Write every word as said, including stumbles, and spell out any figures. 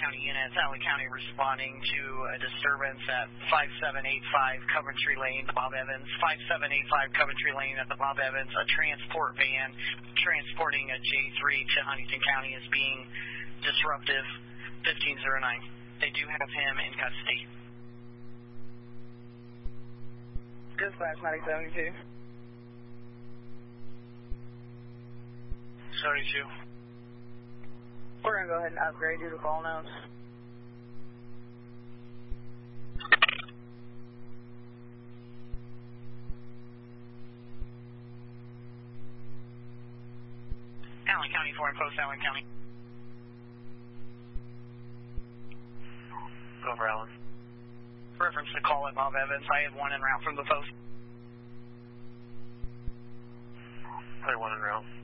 County units, Allen County responding to a disturbance at five seven eight five Coventry Lane, Bob Evans. five seven eight five Coventry Lane at the Bob Evans. A transport van transporting a J three to Huntington County is being disruptive. fifteen oh nine. They do have him in custody. Dispatch nine seventy-two. seventy-two. We're going to go ahead and upgrade you to call notes. Allen County, foreign post, Allen County. Over, Allen. Reference to call at Bob Evans. I had one en route from the post. I had one en route.